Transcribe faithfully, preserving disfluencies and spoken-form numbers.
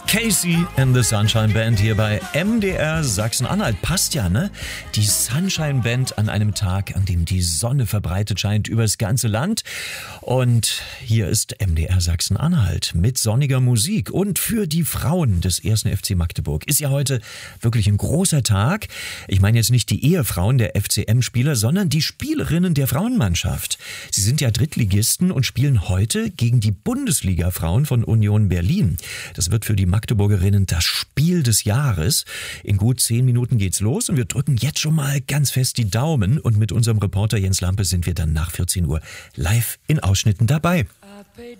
Casey and the Sunshine Band hier bei M D R Sachsen-Anhalt. Passt ja, ne? Die Sunshine Band an einem Tag, an dem die Sonne verbreitet scheint übers ganze Land. Und hier ist M D R Sachsen-Anhalt mit sonniger Musik. Und für die Frauen des ersten F C Magdeburg ist ja heute wirklich ein großer Tag. Ich meine jetzt nicht die Ehefrauen der F C M-Spieler, sondern die Spielerinnen der Frauenmannschaft. Sie sind ja Drittligisten und spielen heute gegen die Bundesliga-Frauen von Union Berlin. Das wird für die Magdeburgerinnen das Spiel des Jahres. In gut zehn Minuten geht's los und wir drücken jetzt schon mal ganz fest die Daumen. Und mit unserem Reporter Jens Lampe sind wir dann nach vierzehn Uhr live in Ausschnitten dabei.